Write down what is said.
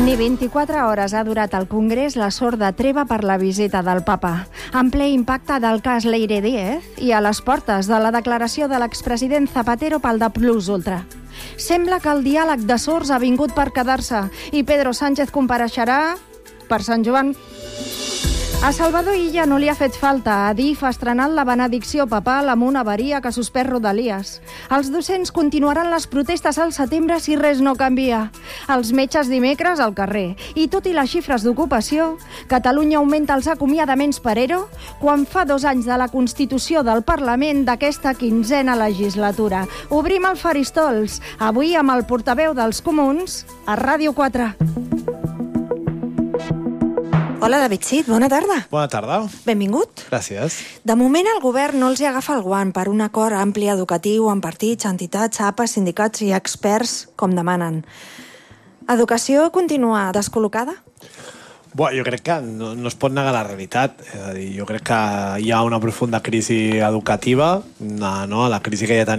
Ni 24 hores ha durat al Congrés la sorda treva per la visita del papa. En ple impacte del cas Leire Díez i a les portes de la declaració de l'expresident Zapatero pel de Plus Ultra. Sembla que el diàleg de sords ha vingut per quedar-se i Pedro Sánchez compareixerà per Sant Joan. A Salvador Illa no li ha fet falta. Adif ha estrenat la benedicció papal amb una avaria que suspès Rodalies. Els docents continuaran les protestes al setembre si res no canvia. Els metges dimecres al carrer. I tot i les xifres d'ocupació, Catalunya augmenta els acomiadaments per ERO quan fa 2 anys de la Constitució del Parlament d'aquesta 15a legislatura. Obrim el Faristols, avui amb el portaveu dels Comuns, a Ràdio 4. Hola, David Cid, bona tarda. Bona tarda. Benvingut. Gràcies. De moment el govern no els hi agafa el guant per un acord ampli educatiu amb partits, entitats, APAs, sindicats i experts, com demanen. Educació continua descol·locada? Jo crec que no es pot negar la realitat. És a dir, jo crec que hi ha una profunda crisi educativa, la crisi que ja tenim